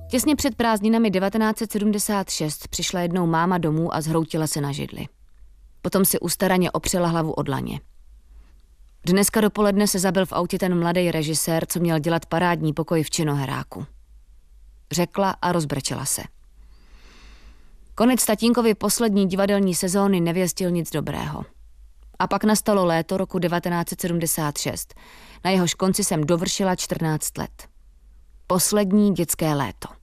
Těsně před prázdninami 1976 přišla jednou máma domů a zhroutila se na židli. Potom si ustaraně opřela hlavu o dlaně. Dneska dopoledne se zabil v autě ten mladý režisér, co měl dělat parádní pokoj v činoheráku. Řekla a rozbrečela se. Konec tatínkovi poslední divadelní sezóny nevěstil nic dobrého. A pak nastalo léto roku 1976. Na jehož konci jsem dovršila 14 let. Poslední dětské léto.